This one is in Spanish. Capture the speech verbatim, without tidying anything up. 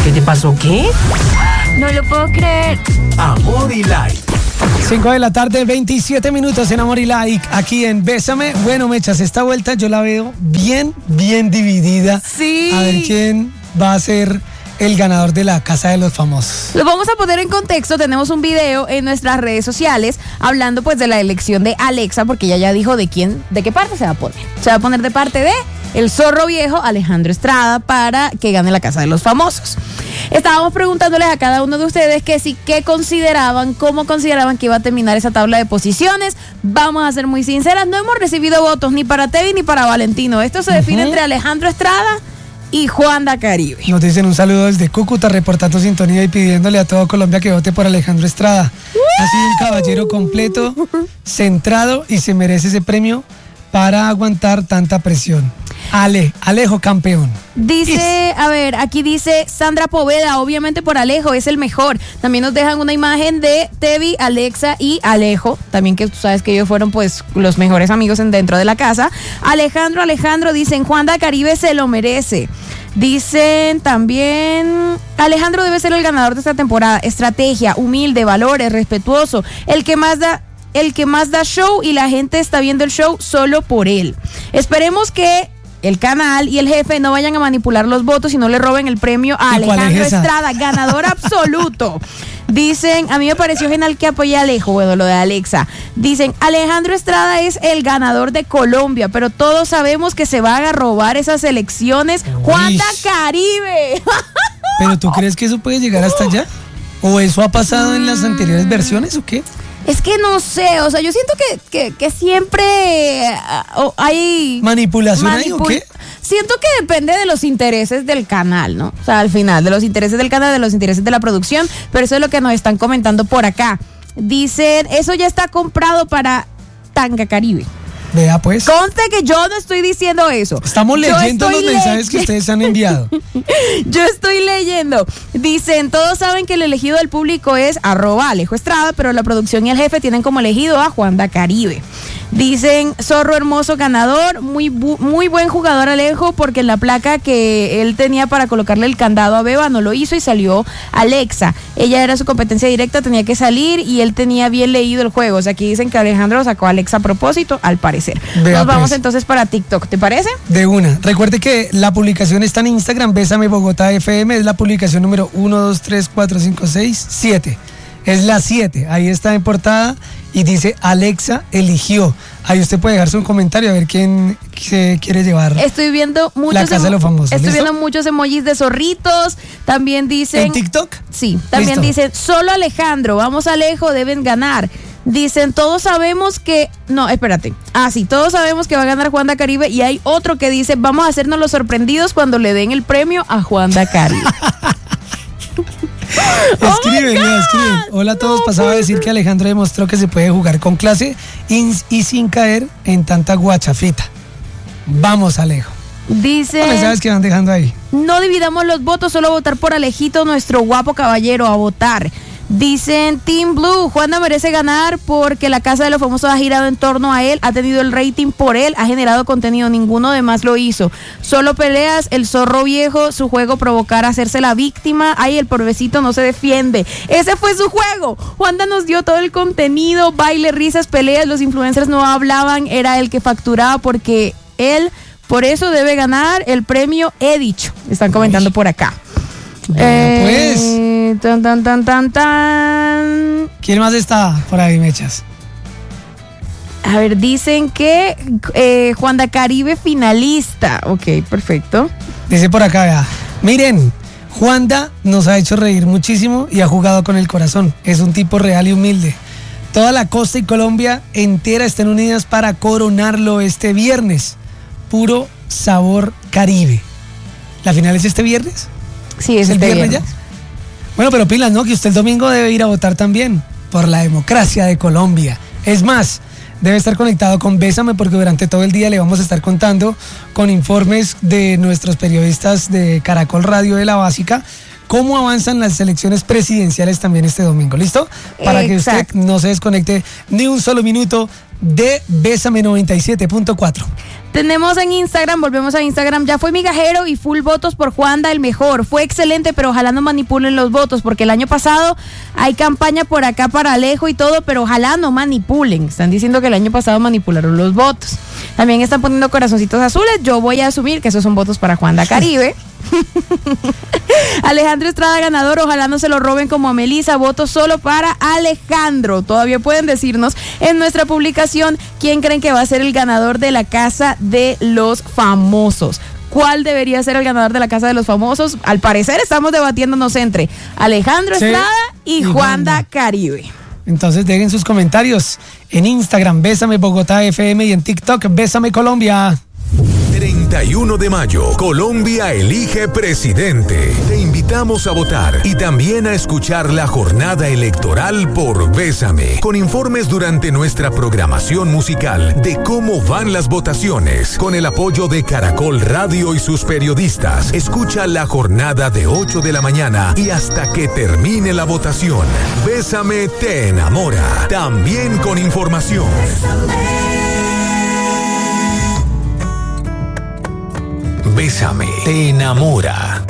¿Qué te pasó? ¿Qué? No lo puedo creer. Amor y Like. cinco de la tarde, veintisiete minutos en Amor y Like, aquí en Bésame. Bueno, Mechas, esta vuelta yo la veo bien, bien dividida. Sí. A ver quién va a ser el ganador de la Casa de los Famosos. Lo vamos a poner en contexto. Tenemos un video en nuestras redes sociales hablando pues de la elección de Alexa, porque ella ya dijo de quién, de qué parte se va a poner. Se va a poner de parte de el zorro viejo Alejandro Estrada para que gane la Casa de los Famosos. Estábamos preguntándoles a cada uno de ustedes que si qué consideraban, cómo consideraban que iba a terminar esa tabla de posiciones. Vamos a ser muy sinceras, no hemos recibido votos ni para Tevi ni para Valentino. Esto se define uh-huh. entre Alejandro Estrada y Juanda Caribe. Nos dicen un saludo desde Cúcuta, reportando sintonía y pidiéndole a todo Colombia que vote por Alejandro Estrada. Uh-huh. Ha sido un caballero completo, centrado y se merece ese premio para aguantar tanta presión. Ale, Alejo campeón. Dice, a ver, aquí dice Sandra Poveda, obviamente por Alejo, es el mejor. También nos dejan una imagen de Tevi, Alexa y Alejo, también que tú sabes que ellos fueron pues los mejores amigos en, dentro de la casa. Alejandro, Alejandro, dicen, Juanda Caribe se lo merece. Dicen también, Alejandro debe ser el ganador de esta temporada. Estrategia, humilde, valores, respetuoso, el que más da... el que más da show y la gente está viendo el show solo por él. Esperemos que el canal y el jefe no vayan a manipular los votos y no le roben el premio a Alejandro Estrada, ganador absoluto. Dicen, a mí me pareció genial que apoye a Alejo, bueno, lo de Alexa. Dicen, Alejandro Estrada es el ganador de Colombia, pero todos sabemos que se van a robar esas elecciones. Juanda Caribe. ¿Pero tú crees que eso puede llegar hasta allá? ¿O eso ha pasado en las anteriores versiones o qué? Es que no sé, o sea, yo siento que, que, que siempre uh, hay... ¿Manipulación manipul- ahí o qué? Siento que depende de los intereses del canal, ¿no? O sea, al final, de los intereses del canal, de los intereses de la producción, pero eso es lo que nos están comentando por acá. Dicen, eso ya está comprado para Tanga Caribe. Vea pues. Conste que yo no estoy diciendo eso. Estamos leyendo los mensajes le- que ustedes han enviado. Yo estoy leyendo. Dicen, todos saben que el elegido del público es arroba Alejo Estrada, pero la producción y el jefe tienen como elegido a Juanda Caribe. Dicen, zorro hermoso ganador, muy, bu- muy buen jugador Alejo, porque en la placa que él tenía para colocarle el candado a Beba no lo hizo y salió Alexa. Ella era su competencia directa, tenía que salir y él tenía bien leído el juego. O sea, aquí dicen que Alejandro sacó a Alexa a propósito, al parecer. Vea Nos vamos pues. entonces para TikTok, ¿te parece? De una. Recuerde que la publicación está en Instagram, Bésame Bogotá F M, es la publicación número uno, dos, tres, cuatro, cinco, seis, siete. Es la siete, ahí está en portada y dice Alexa eligió. Ahí usted puede dejar su comentario a ver quién se quiere llevar. Estoy viendo muchos la casa de los famosos. Estoy ¿Listo? viendo muchos emojis de zorritos. También dicen. ¿En TikTok? Sí, también Listo. dicen, solo Alejandro, vamos Alejo, deben ganar. Dicen, todos sabemos que. No, espérate. Ah, sí, todos sabemos que va a ganar Juanda Caribe. Y hay otro que dice, vamos a hacernos los sorprendidos cuando le den el premio a Juanda Caribe. Escriben, oh escriben. Hola a todos, no, pasaba a decir que Alejandro demostró que se puede jugar con clase y, y sin caer en tanta guachafita. Vamos, Alejo. Dice. ¿Qué mensajes que van dejando ahí? No dividamos los votos, solo votar por Alejito, nuestro guapo caballero, a votar. Dicen Team Blue, Juanda merece ganar porque la Casa de los Famosos ha girado en torno a él, ha tenido el rating por él, ha generado contenido, ninguno de más lo hizo. Solo peleas, el zorro viejo, su juego provocar hacerse la víctima, ay, el pobrecito no se defiende. Ese fue su juego. Juanda nos dio todo el contenido, baile, risas, peleas, los influencers no hablaban, era el que facturaba porque él, por eso debe ganar el premio, he dicho. Están comentando por acá. Eh, pues. Tan, tan, tan, tan, tan. ¿Quién más está por ahí, Mechas? A ver, dicen que eh, Juanda Caribe finalista. Ok, perfecto. Dice por acá, vea. Miren, Juanda nos ha hecho reír muchísimo y ha jugado con el corazón. Es un tipo real y humilde. Toda la costa y Colombia entera están unidas para coronarlo este viernes. Puro sabor Caribe. ¿La final es este viernes? Sí, es el este viernes, viernes ya. Bueno, pero pilas, ¿no? Que usted el domingo debe ir a votar también por la democracia de Colombia. Es más, debe estar conectado con Bésame porque durante todo el día le vamos a estar contando con informes de nuestros periodistas de Caracol Radio de la Básica cómo avanzan las elecciones presidenciales también este domingo. ¿Listo? Para Exacto. que usted no se desconecte ni un solo minuto de Bésame noventa y siete punto cuatro. Tenemos en Instagram, volvemos a Instagram, ya fue migajero y full votos por Juanda, el mejor. Fue excelente, pero ojalá no manipulen los votos, porque el año pasado hay campaña por acá para Alejo y todo, pero ojalá no manipulen. Están diciendo que el año pasado manipularon los votos. También están poniendo corazoncitos azules. Yo voy a asumir que esos son votos para Juanda Caribe. Alejandro Estrada ganador, ojalá no se lo roben como a Melissa, voto solo para Alejandro. Todavía pueden decirnos en nuestra publicación quién creen que va a ser el ganador de la Casa de los Famosos. ¿Cuál debería ser el ganador de la Casa de los Famosos? Al parecer estamos debatiéndonos entre Alejandro Sí, Estrada y, y Juanda Juanda. Caribe. Entonces dejen sus comentarios en Instagram, Bésame Bogotá F M, y en TikTok, Bésame Colombia. treinta y uno de mayo, Colombia elige presidente. Te invitamos a votar y también a escuchar la jornada electoral por Bésame, con informes durante nuestra programación musical de cómo van las votaciones. Con el apoyo de Caracol Radio y sus periodistas, escucha la jornada de ocho de la mañana y hasta que termine la votación. Bésame te enamora, también con información. Bésame te enamora.